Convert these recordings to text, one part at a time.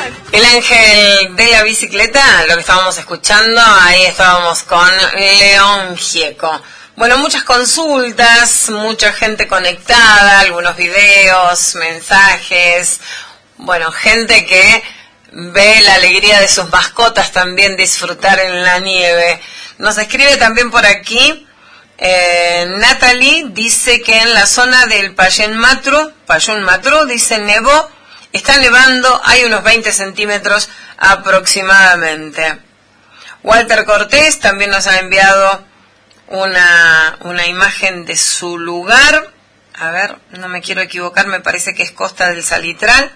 El ángel de la bicicleta, lo que estábamos escuchando, ahí estábamos con León Gieco. Bueno, muchas consultas, mucha gente conectada, algunos videos, mensajes, bueno, gente que ve la alegría de sus mascotas también disfrutar en la nieve. Nos escribe también por aquí, Natalie dice que en la zona del Payún Matru, dice nevó, está nevando, hay unos 20 centímetros aproximadamente. Walter Cortés también nos ha enviado una imagen de su lugar. A ver, no me quiero equivocar, me parece que es Costa del Salitral.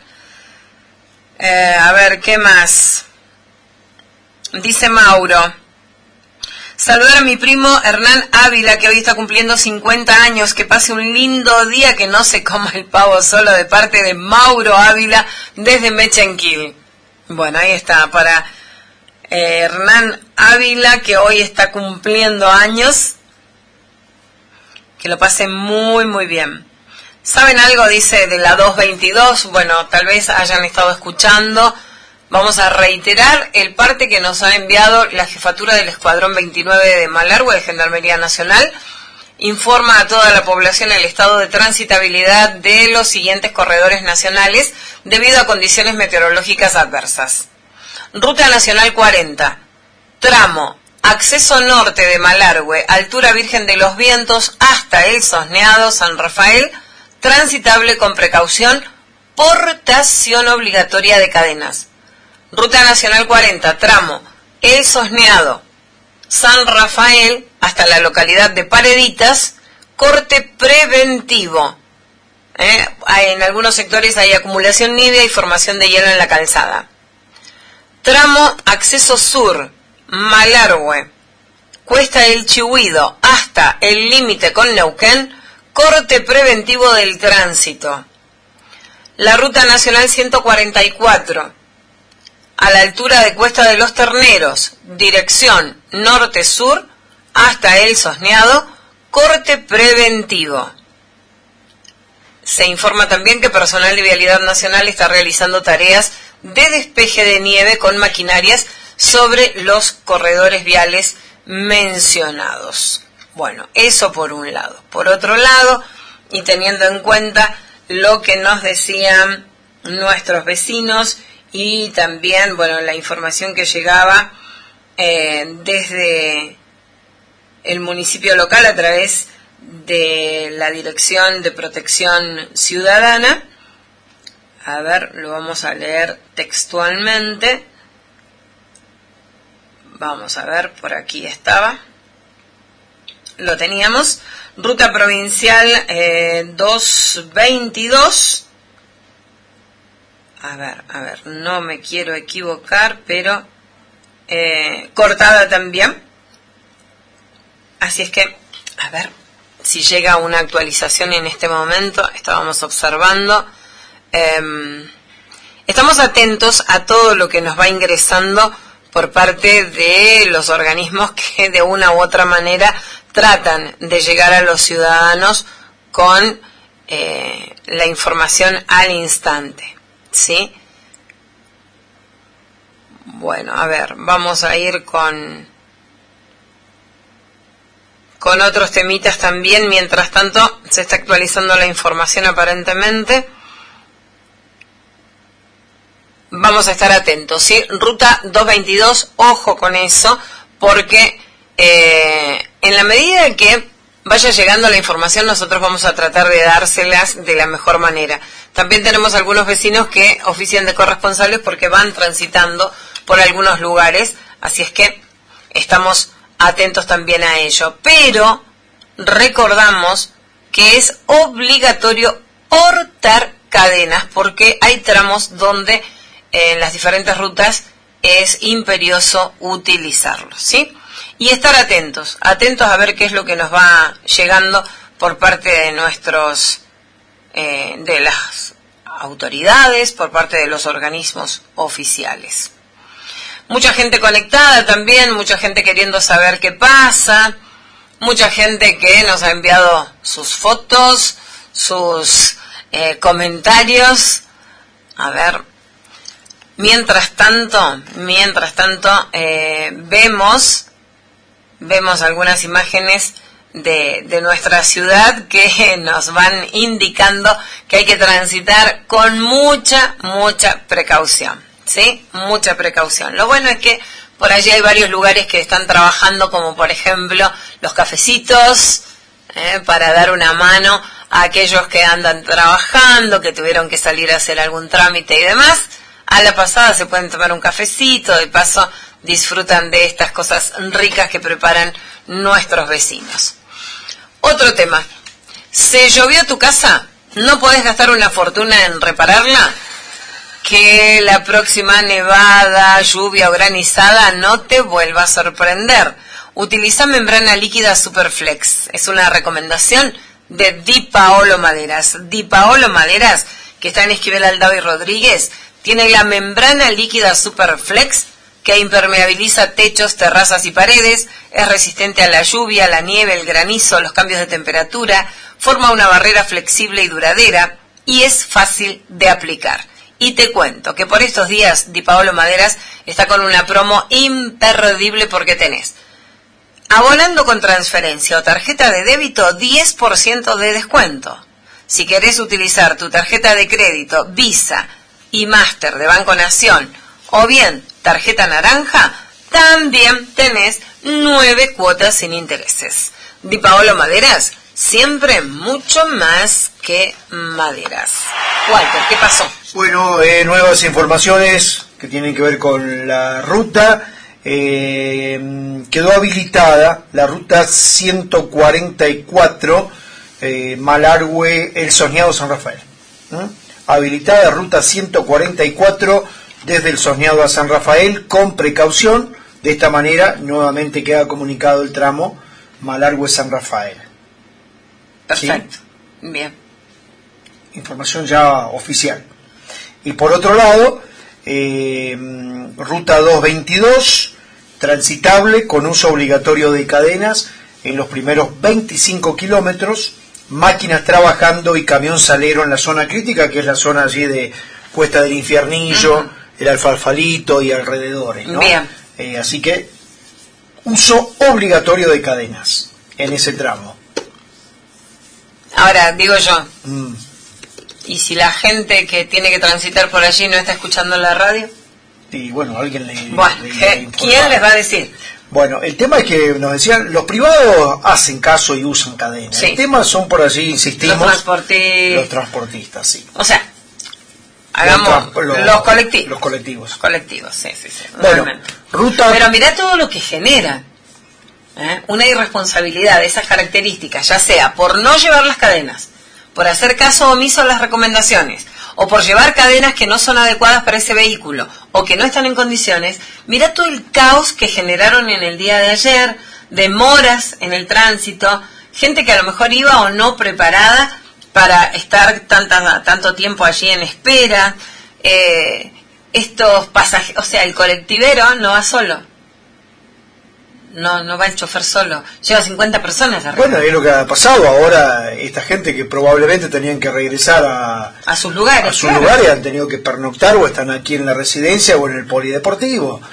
A ver, ¿qué más? Dice Mauro. Saludar a mi primo Hernán Ávila, que hoy está cumpliendo 50 años. Que pase un lindo día, que no se coma el pavo solo, de parte de Mauro Ávila, desde Mechenquil. Bueno, ahí está, para Hernán Ávila, que hoy está cumpliendo años. Que lo pase muy, muy bien. ¿Saben algo? Dice de la 222. Bueno, tal vez hayan estado escuchando. Vamos a reiterar el parte que nos ha enviado la jefatura del Escuadrón 29 de Malargüe de Gendarmería Nacional. Informa a toda la población el estado de transitabilidad de los siguientes corredores nacionales debido a condiciones meteorológicas adversas. Ruta Nacional 40, tramo acceso norte de Malargüe, altura Virgen de los Vientos hasta El Sosneado, San Rafael, transitable con precaución, portación obligatoria de cadenas. Ruta Nacional 40, tramo El Sosneado, San Rafael, hasta la localidad de Pareditas, corte preventivo. En algunos sectores hay acumulación nieve y formación de hielo en la calzada. Tramo acceso sur, Malargüe, Cuesta del Chihuido, hasta el límite con Neuquén, corte preventivo del tránsito. La Ruta Nacional 144, a la altura de Cuesta de los Terneros, dirección norte-sur, hasta El Sosneado, corte preventivo. Se informa también que personal de Vialidad Nacional está realizando tareas de despeje de nieve con maquinarias sobre los corredores viales mencionados. Bueno, eso por un lado. Por otro lado, y teniendo en cuenta lo que nos decían nuestros vecinos y también, bueno, la información que llegaba desde el municipio local a través de la Dirección de Protección Ciudadana. A ver, lo vamos a leer textualmente. Vamos a ver, por aquí estaba. Lo teníamos. Ruta Provincial 222. A ver, no me quiero equivocar, pero cortada también. Así es que, a ver si llega una actualización en este momento. Estábamos observando. Estamos atentos a todo lo que nos va ingresando por parte de los organismos que de una u otra manera tratan de llegar a los ciudadanos con la información al instante. ¿Sí? Bueno, a ver, vamos a ir con otros temitas también. Mientras tanto, se está actualizando la información aparentemente. Vamos a estar atentos, ¿sí? Ruta 222, ojo con eso, porque en la medida en que vaya llegando la información, nosotros vamos a tratar de dárselas de la mejor manera. También tenemos algunos vecinos que ofician de corresponsables porque van transitando por algunos lugares, así es que estamos atentos también a ello. Pero recordamos que es obligatorio portar cadenas porque hay tramos donde en las diferentes rutas es imperioso utilizarlos, ¿sí? Y estar atentos a ver qué es lo que nos va llegando por parte de nuestros, de las autoridades, por parte de los organismos oficiales. Mucha gente conectada también, mucha gente queriendo saber qué pasa, mucha gente que nos ha enviado sus fotos, sus comentarios. A ver, Mientras tanto, vemos algunas imágenes de nuestra ciudad que nos van indicando que hay que transitar con mucha precaución, ¿sí? Mucha precaución. Lo bueno es que por allí hay varios lugares que están trabajando, como por ejemplo los cafecitos, para dar una mano a aquellos que andan trabajando, que tuvieron que salir a hacer algún trámite y demás. A la pasada se pueden tomar un cafecito, de paso disfrutan de estas cosas ricas que preparan nuestros vecinos. Otro tema, ¿se llovió tu casa? ¿No podés gastar una fortuna en repararla? Que la próxima nevada, lluvia o granizada no te vuelva a sorprender. Utiliza membrana líquida Superflex. Es una recomendación de Di Paolo Maderas. Di Paolo Maderas, que está en Esquivel Aldao y Rodríguez, tiene la membrana líquida Superflex que impermeabiliza techos, terrazas y paredes, es resistente a la lluvia, la nieve, el granizo, los cambios de temperatura, forma una barrera flexible y duradera y es fácil de aplicar. Y te cuento que por estos días Di Paolo Maderas está con una promo imperdible porque tenés abonando con transferencia o tarjeta de débito 10% de descuento. Si querés utilizar tu tarjeta de crédito Visa y Master de Banco Nación o bien tarjeta naranja, también tenés 9 cuotas sin intereses. Di Paolo Maderas, siempre mucho más que maderas. Walter, ¿qué pasó? Bueno, nuevas informaciones que tienen que ver con la ruta. Quedó habilitada la ruta 144 Malargüe, El Soñado, San Rafael. Habilitada ruta 144 desde El Soñado a San Rafael con precaución. De esta manera nuevamente queda comunicado el tramo Malargüe San Rafael. Perfecto. ¿Sí? Bien. Información ya oficial. Y por otro lado, ruta 222 transitable con uso obligatorio de cadenas en los primeros 25 kilómetros, máquinas trabajando y camión salero en la zona crítica, que es la zona allí de Cuesta del Infiernillo, el Alfalfalito y alrededores, ¿no? Bien. Así que uso obligatorio de cadenas en ese tramo. Ahora, digo yo, ¿y si la gente que tiene que transitar por allí no está escuchando la radio? Y bueno, alguien le ¿quién les va a decir? Bueno, el tema es que nos decían, los privados hacen caso y usan cadenas. Sí. El tema son por allí, insistimos, los transportistas, sí. O sea, hagamos los colectivos. Los colectivos. Colectivos, sí. Bueno, ruta... Pero mirá todo lo que genera. Una irresponsabilidad de esas características, ya sea por no llevar las cadenas, por hacer caso omiso a las recomendaciones, o por llevar cadenas que no son adecuadas para ese vehículo, o que no están en condiciones. Mirá todo el caos que generaron en el día de ayer, demoras en el tránsito, gente que a lo mejor iba o no preparada para estar tanto tiempo allí en espera, estos pasajeros, o sea, el colectivero no va solo. No va el chofer solo, lleva 50 personas arriba. Bueno, es lo que ha pasado ahora, esta gente que probablemente tenían que regresar a sus lugares. A sus lugares, han tenido que pernoctar o están aquí en la residencia o en el polideportivo.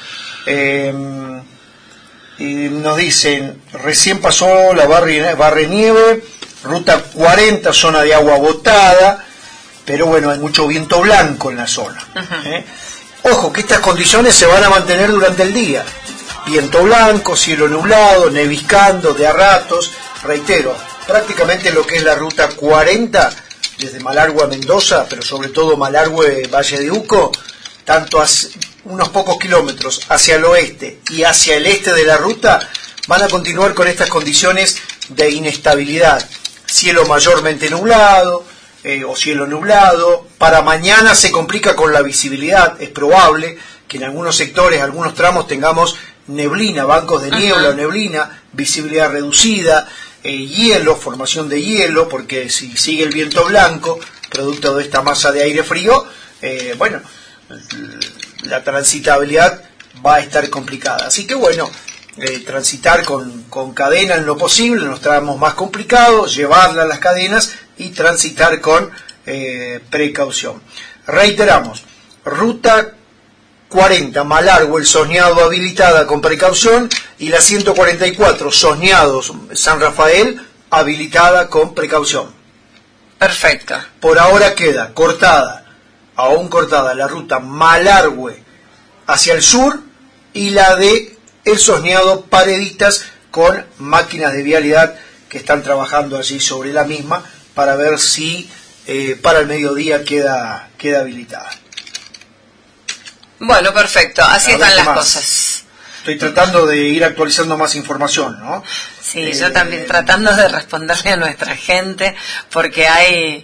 Y nos dicen, recién pasó la barre nieve, ruta 40, zona de agua botada, pero bueno, hay mucho viento blanco en la zona. Ojo, que estas condiciones se van a mantener durante el día. Viento blanco, cielo nublado, neviscando de a ratos. Reitero, prácticamente lo que es la ruta 40, desde Malargüe a Mendoza, pero sobre todo Malargüe, Valle de Uco, tanto unos pocos kilómetros hacia el oeste y hacia el este de la ruta, van a continuar con estas condiciones de inestabilidad. Cielo mayormente nublado o cielo nublado. Para mañana se complica con la visibilidad, es probable que en algunos sectores, algunos tramos tengamos neblina, bancos de niebla o neblina, visibilidad reducida, hielo, formación de hielo, porque si sigue el viento blanco, producto de esta masa de aire frío, bueno, la transitabilidad va a estar complicada. Así que bueno, transitar con cadena en lo posible, en los tramos más complicados, llevarla a las cadenas y transitar con precaución. Reiteramos, ruta 40, Malargüe, El Soñado, habilitada con precaución, y la 144, Soñados, San Rafael, habilitada con precaución. Perfecto. Por ahora queda aún cortada la ruta Malargüe hacia el sur y la de El Soñado, Pareditas, con máquinas de vialidad que están trabajando allí sobre la misma para ver si para el mediodía queda habilitada. Bueno, perfecto, así están las cosas. Estoy tratando de ir actualizando más información, ¿no? Sí, yo también tratando de responderle a nuestra gente, porque hay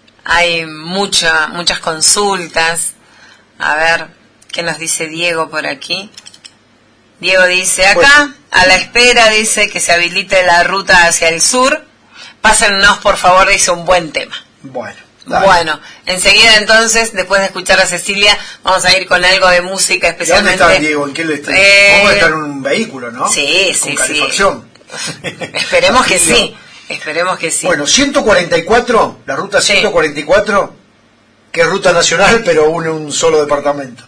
muchas consultas. A ver, ¿qué nos dice Diego por aquí? Diego dice, acá, a la espera, dice que se habilite la ruta hacia el sur. Pásennos, por favor, dice, un buen tema. Bueno. Dale. Bueno, enseguida entonces, después de escuchar a Cecilia, vamos a ir con algo de música especialmente. ¿Dónde está Diego? ¿En qué le está? Vamos a estar en un vehículo, ¿no? Sí, con sí, calefacción. Esperemos que sí, esperemos que sí. Bueno, 144, la ruta 144, que es ruta nacional, pero une un solo departamento.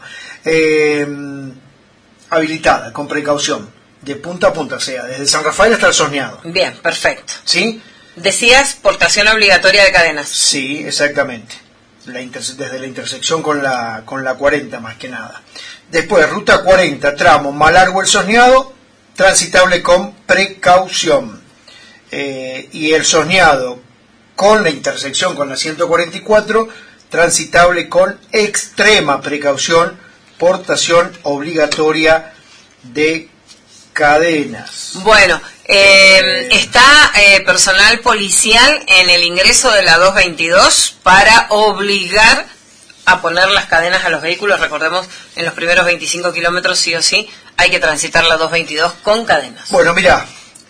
Habilitada, con precaución, de punta a punta, o sea, desde San Rafael hasta El Soñado. Bien, perfecto. ¿Sí? Decías portación obligatoria de cadenas. Sí, exactamente. Desde la intersección con la 40 más que nada. Después, ruta 40, tramo Malargüe, El Soñado, transitable con precaución. Y El Soñado con la intersección con la 144, transitable con extrema precaución, portación obligatoria de cadenas. Bueno, está personal policial en el ingreso de la 222 para obligar a poner las cadenas a los vehículos. Recordemos, en los primeros 25 kilómetros sí o sí hay que transitar la 222 con cadenas. Bueno, mira,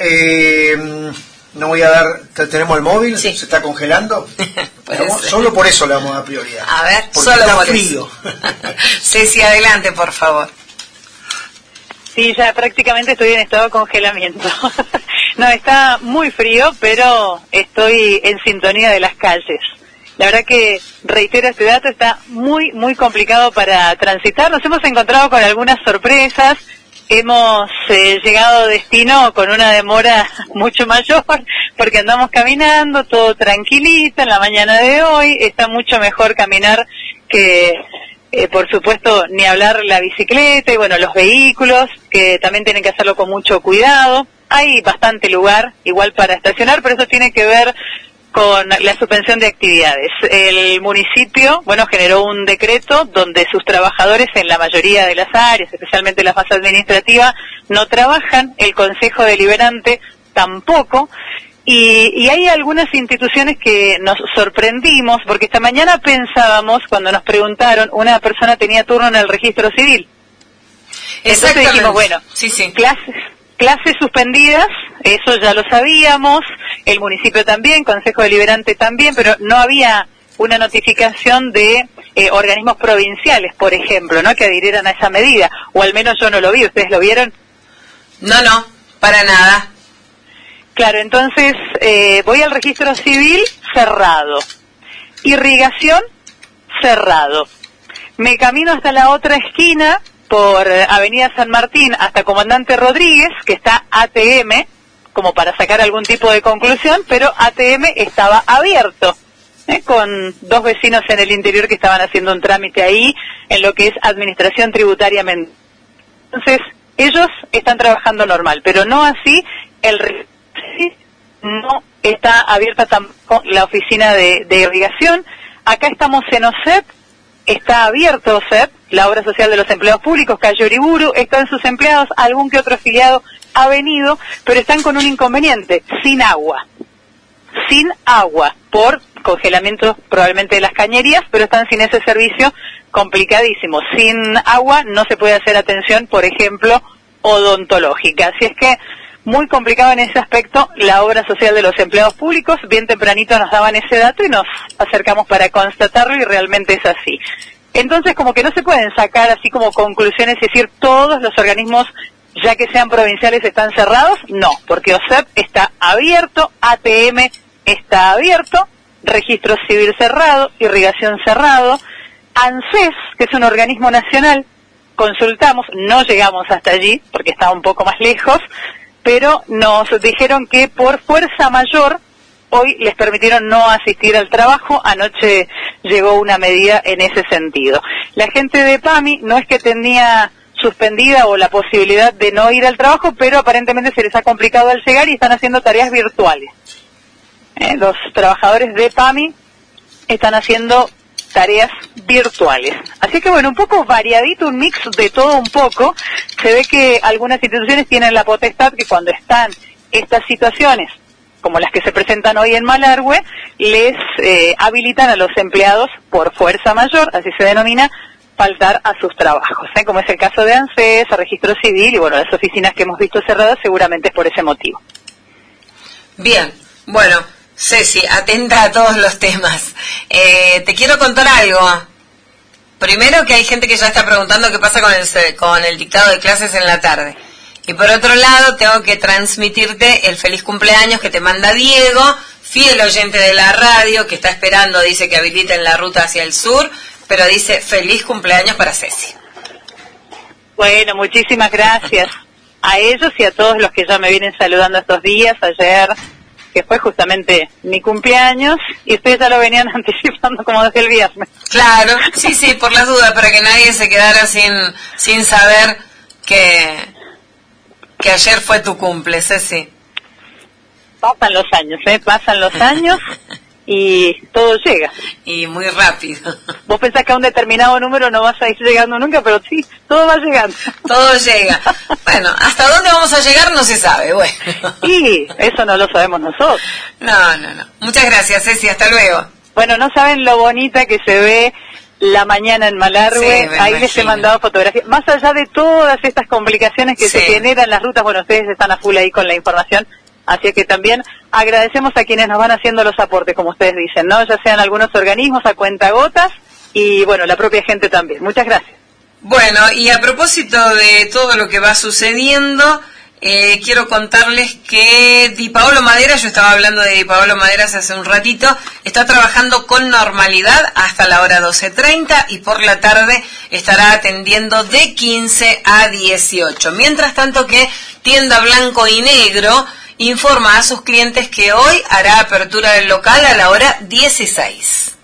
no voy a dar, tenemos el móvil, sí. Se está congelando. Solo por eso le damos a dar prioridad. A ver, porque solo está por frío. Ceci, adelante, por favor. Sí, ya prácticamente estoy en estado de congelamiento. No, está muy frío, pero estoy en sintonía de las calles. La verdad que, reitero este dato, está muy, muy complicado para transitar. Nos hemos encontrado con algunas sorpresas. Hemos llegado a destino con una demora mucho mayor, porque andamos caminando, todo tranquilito en la mañana de hoy. Está mucho mejor caminar que... por supuesto, ni hablar la bicicleta y bueno, los vehículos, que también tienen que hacerlo con mucho cuidado. Hay bastante lugar, igual para estacionar, pero eso tiene que ver con la suspensión de actividades. El municipio, bueno, generó un decreto donde sus trabajadores en la mayoría de las áreas, especialmente la fase administrativa, no trabajan, el Consejo Deliberante tampoco. Y hay algunas instituciones que nos sorprendimos, porque esta mañana pensábamos, cuando nos preguntaron, una persona tenía turno en el registro civil. Entonces dijimos, bueno, sí. clases suspendidas, eso ya lo sabíamos, el municipio también, Consejo Deliberante también, pero no había una notificación de organismos provinciales, por ejemplo, ¿no?, que adhirieran a esa medida, o al menos yo no lo vi. ¿Ustedes lo vieron? No, para nada. Claro, entonces voy al registro civil, cerrado. Irrigación, cerrado. Me camino hasta la otra esquina, por Avenida San Martín, hasta Comandante Rodríguez, que está ATM, como para sacar algún tipo de conclusión, pero ATM estaba abierto, con dos vecinos en el interior que estaban haciendo un trámite ahí, en lo que es administración tributaria. Entonces, ellos están trabajando normal, pero no así no está abierta tampoco la oficina de irrigación. Acá estamos en OSEP, está abierto OSEP, la Obra Social de los Empleados Públicos, calle Uriburu, están sus empleados, algún que otro afiliado ha venido, pero están con un inconveniente, sin agua, por congelamiento probablemente de las cañerías, pero están sin ese servicio complicadísimo. Sin agua no se puede hacer atención, por ejemplo, odontológica. Así es que muy complicado en ese aspecto la Obra Social de los Empleados Públicos. Bien tempranito nos daban ese dato y nos acercamos para constatarlo, y realmente es así. Entonces, como que no se pueden sacar así como conclusiones y decir todos los organismos, ya que sean provinciales, están cerrados. No, porque OSEP está abierto, ATM está abierto, Registro Civil cerrado, Irrigación cerrado, ANSES, que es un organismo nacional, consultamos, no llegamos hasta allí porque estaba un poco más lejos, pero nos dijeron que por fuerza mayor hoy les permitieron no asistir al trabajo. Anoche llegó una medida en ese sentido. La gente de PAMI no es que tenía suspendida o la posibilidad de no ir al trabajo, pero aparentemente se les ha complicado al llegar y están haciendo tareas virtuales. Los trabajadores de PAMI están haciendo tareas virtuales. Así que bueno, un poco variadito, un mix de todo un poco. Se ve que algunas instituciones tienen la potestad que cuando están estas situaciones, como las que se presentan hoy en Malargüe, les habilitan a los empleados por fuerza mayor, así se denomina, faltar a sus trabajos, como es el caso de ANSES, a Registro Civil, y bueno, las oficinas que hemos visto cerradas seguramente es por ese motivo. Bien, bueno, Ceci, atenta a todos los temas. Te quiero contar algo. Primero, que hay gente que ya está preguntando qué pasa con el dictado de clases en la tarde. Y por otro lado, tengo que transmitirte el feliz cumpleaños que te manda Diego, fiel oyente de la radio, que está esperando, dice que habiliten la ruta hacia el sur, pero dice feliz cumpleaños para Ceci. Bueno, muchísimas gracias a ellos y a todos los que ya me vienen saludando estos días. Ayer, que fue justamente mi cumpleaños, y ustedes ya lo venían anticipando como desde el viernes. Claro, sí, por las dudas, para que nadie se quedara sin saber que ayer fue tu cumple, Ceci. Pasan los años y todo llega. Y muy rápido. Vos pensás que a un determinado número no vas a ir llegando nunca, pero sí, todo va llegando. Todo llega. Bueno, ¿hasta dónde vamos a llegar? No se sabe, bueno. Y eso no lo sabemos nosotros. No. Muchas gracias, Ceci, hasta luego. Bueno, no saben lo bonita que se ve la mañana en Malargüe. Sí, ahí les he mandado fotografías. Más allá de todas estas complicaciones que se generan las rutas, bueno, ustedes están a full ahí con la información. Así que también agradecemos a quienes nos van haciendo los aportes, como ustedes dicen, ¿no? Ya sean algunos organismos a cuentagotas y, bueno, la propia gente también. Muchas gracias. Bueno, y a propósito de todo lo que va sucediendo, quiero contarles que Di Paolo Maderas, yo estaba hablando de Di Paolo Maderas hace un ratito, está trabajando con normalidad hasta la hora 12:30 y por la tarde estará atendiendo de 15 a 18. Mientras tanto que Tienda Blanco y Negro informa a sus clientes que hoy hará apertura del local a la hora 16.